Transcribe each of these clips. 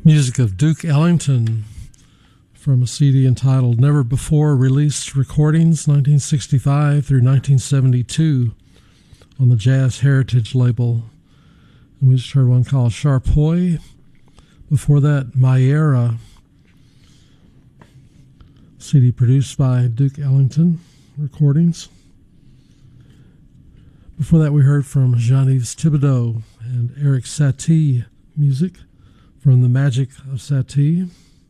Music of Duke Ellington from a CD entitled Never Before Released Recordings, 1965 through 1972 on the Jazz Heritage label. And we just heard one called Charpoy. Before that, Mayera, CD produced by Duke Ellington Recordings. Before that, we heard from Jean-Yves Thibaudeau and Eric Satie music from The Magic of Satie.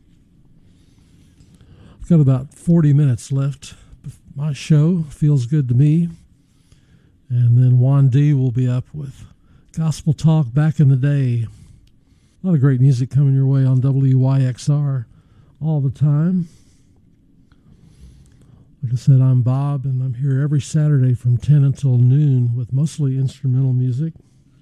I've got about 40 minutes left. My show feels good to me. And then Juan D will be up with Gospel Talk Back in the Day. A lot of great music coming your way on WYXR all the time. Like I said, I'm Bob, and I'm here every Saturday from 10 until noon with mostly instrumental music.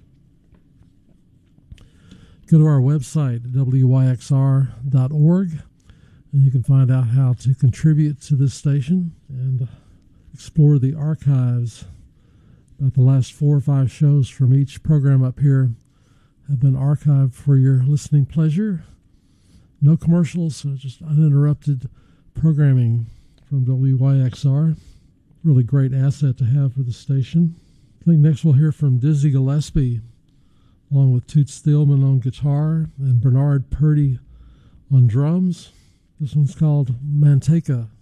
Go to our website, wyxr.org, and you can find out how to contribute to this station and explore the archives. About the last 4 or 5 shows from each program up here have been archived for your listening pleasure. No commercials, so just uninterrupted programming from WYXR. Really great asset to have for the station. I think next we'll hear from Dizzy Gillespie, along with Toots Thielman on guitar and Bernard Purdy on drums. This one's called Manteca.